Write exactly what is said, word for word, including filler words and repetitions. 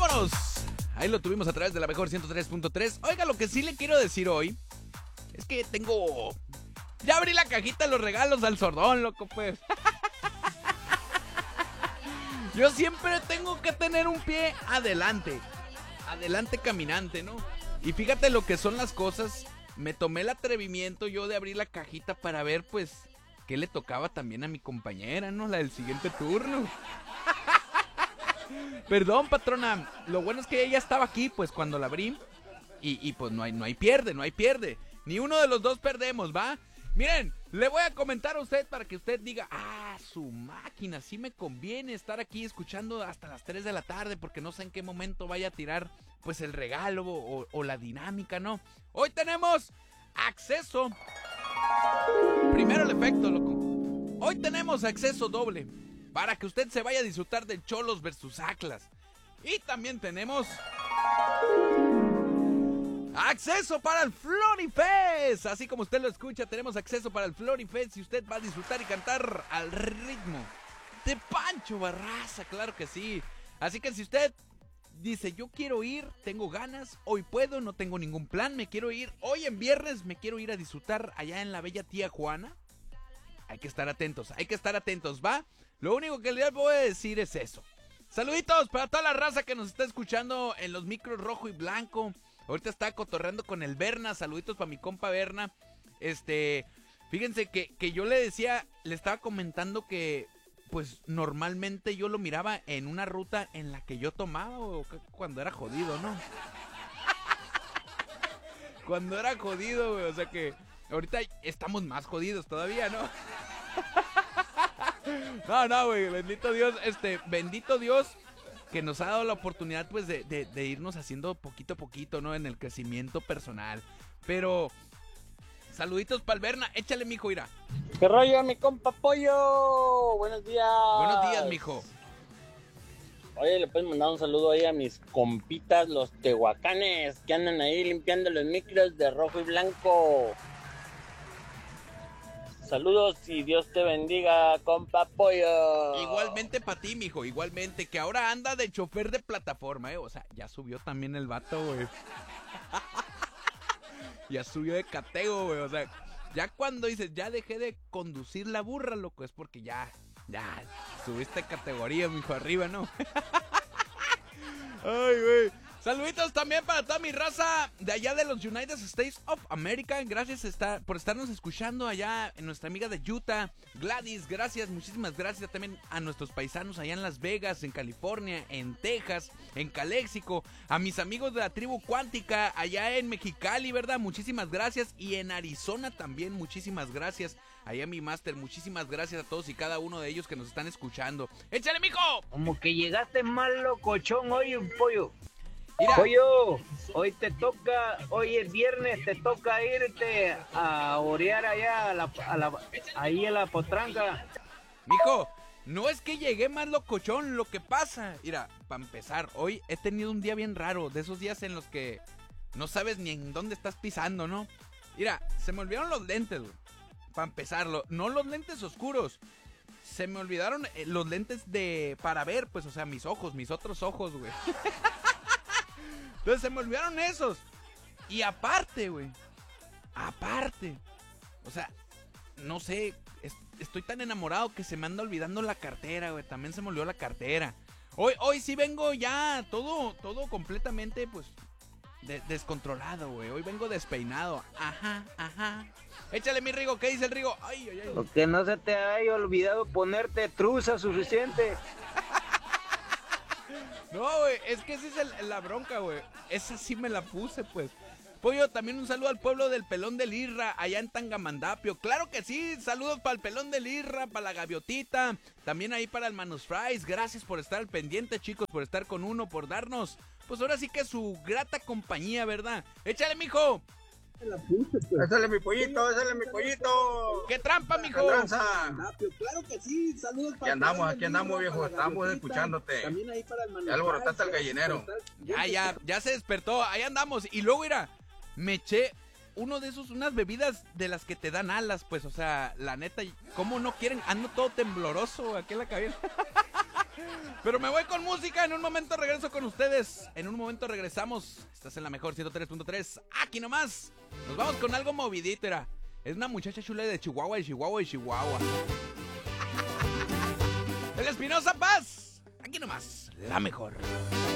vámonos. Ahí lo tuvimos a través de la mejor ciento tres punto tres. Oiga, lo que sí le quiero decir hoy es que tengo... Ya abrí la cajita de los regalos al sordón, loco, pues. Yo siempre tengo que tener un pie adelante. Adelante caminante, ¿no? Y fíjate lo que son las cosas. Me tomé el atrevimiento yo de abrir la cajita para ver, pues, qué le tocaba también a mi compañera, ¿no? La del siguiente turno. Perdón, patrona. Lo bueno es que ella estaba aquí, pues, cuando la abrí. Y, y pues no hay, no hay pierde, no hay pierde. Ni uno de los dos perdemos, ¿va? Miren, le voy a comentar a usted para que usted diga, ah, su máquina, sí me conviene estar aquí escuchando hasta las tres de la tarde porque no sé en qué momento vaya a tirar pues el regalo o, o la dinámica, ¿no? Hoy tenemos acceso. Primero el efecto, loco. Hoy tenemos acceso doble para que usted se vaya a disfrutar de Cholos versus Atlas. Y también tenemos... acceso para el Florifest. Así como usted lo escucha, tenemos acceso para el Florifest y usted va a disfrutar y cantar al ritmo de Pancho Barraza, claro que sí. Así que si usted dice, yo quiero ir, tengo ganas, hoy puedo, no tengo ningún plan, me quiero ir, hoy en viernes me quiero ir a disfrutar allá en la bella tía Juana, hay que estar atentos, hay que estar atentos, ¿va? Lo único que les voy a decir es eso. Saluditos para toda la raza que nos está escuchando en los micros rojo y blanco. Ahorita está cotorreando con el Berna. Saluditos para mi compa Berna. Este, fíjense que, que yo le decía, le estaba comentando que pues normalmente yo lo miraba en una ruta en la que yo tomaba o cuando era jodido, ¿no? Cuando era jodido, güey, o sea que ahorita estamos más jodidos todavía, ¿no? No, no, güey, bendito Dios, este, bendito Dios que nos ha dado la oportunidad, pues, de, de, de irnos haciendo poquito a poquito, ¿no? En el crecimiento personal. Pero, saluditos para el Berna, échale, mijo, ira. ¿Qué rollo, mi compa Pollo? Buenos días. Buenos días, mijo. Oye, le puedes mandar un saludo ahí a mis compitas, los tehuacanes, que andan ahí limpiando los micros de rojo y blanco. Saludos y Dios te bendiga, compa Pollo. Igualmente para ti, mijo, igualmente, que ahora anda de chofer de plataforma, ¿eh? O sea, ya subió también el vato, güey. Ya subió de catego, güey, o sea, ya cuando dices, ya dejé de conducir la burra, loco, es porque ya, ya, subiste categoría, mijo, arriba, ¿no? Ay, güey. Saluditos también para toda mi raza de allá de los United States of America. Gracias estar, por estarnos escuchando allá en nuestra amiga de Utah, Gladys. Gracias, muchísimas gracias también a nuestros paisanos allá en Las Vegas, en California, en Texas, en Calexico. A mis amigos de la tribu cuántica allá en Mexicali, ¿verdad? Muchísimas gracias. Y en Arizona también, muchísimas gracias. Allá mi máster, muchísimas gracias a todos y cada uno de ellos que nos están escuchando. ¡Échale, mijo! Como que llegaste mal locochón hoy, un pollo. Mira. Pollo, hoy te toca, hoy es viernes, te toca irte a orear allá, a la, a la, ahí en la potranca. Mijo, no es que llegué más locochón, lo que pasa, mira, para empezar, hoy he tenido un día bien raro, de esos días en los que no sabes ni en dónde estás pisando, ¿no? Mira, se me olvidaron los lentes, güey, para empezarlo, no los lentes oscuros, se me olvidaron eh, los lentes de, para ver, pues, o sea, mis ojos, mis otros ojos, güey. Entonces se me olvidaron esos. Y aparte, güey, aparte, o sea, no sé, es, estoy tan enamorado que se me anda olvidando la cartera, güey. También se me olvidó la cartera. Hoy, hoy sí vengo ya todo, todo completamente, pues, de, descontrolado, güey. Hoy vengo despeinado. Ajá, ajá. Échale, mi Rigo, ¿qué dice el Rigo? Ay, ay, ay. Lo que no se te haya olvidado ponerte truza suficiente. No, güey, es que esa es el, la bronca, güey. Esa sí me la puse, pues. Pollo, también un saludo al pueblo del Pelón del Irra, allá en Tangamandapio. Claro que sí, saludos para el Pelón del Irra, para la Gaviotita, también ahí para el Manus Fries. Gracias por estar al pendiente, chicos, por estar con uno, por darnos, pues ahora sí que su grata compañía, ¿verdad? Échale, mijo. Échale mi pollito, échale mi pollito. ¡Qué trampa, mijo! Claro que sí, saludos para... Aquí andamos, aquí andamos, viejo, estamos escuchándote. También ahí para el Ya alborotaste al gallinero. Ya, ya, ya se despertó, ahí andamos. Y luego, mira, me eché uno de esos, unas bebidas de las que te dan alas, pues, o sea, la neta, ¿cómo no quieren? Ando todo tembloroso aquí en la cabeza. Pero me voy con música, en un momento regreso con ustedes. En un momento regresamos. Estás en la mejor ciento tres punto tres. Aquí nomás. Nos vamos con algo movidito, era. Es una muchacha chula de Chihuahua, de Chihuahua, de Chihuahua. El Espinosa Paz. Aquí nomás, la mejor.